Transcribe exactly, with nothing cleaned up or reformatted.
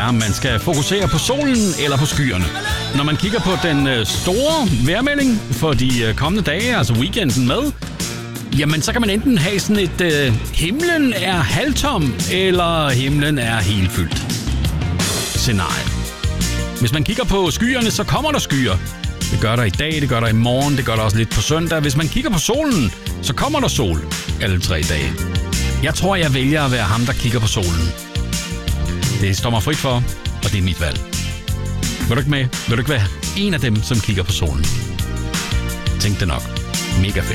om man skal fokusere på solen eller på skyerne. Når man kigger på den store vejrmelding for de kommende dage, altså weekenden med, jamen så kan man enten have sådan et øh, himlen er halvtom, eller himlen er helt fyldt scenarie. Hvis man kigger på skyerne, så kommer der skyer. Det gør der i dag, det gør der i morgen, det gør der også lidt på søndag. Hvis man kigger på solen, så kommer der sol alle tre dage. Jeg tror, jeg vælger at være ham, der kigger på solen. Det står mig frit for, og det er mit valg. Vil du ikke med? Vil du ikke være en af dem, som kigger på solen? Tænk det nok. Mega fedt.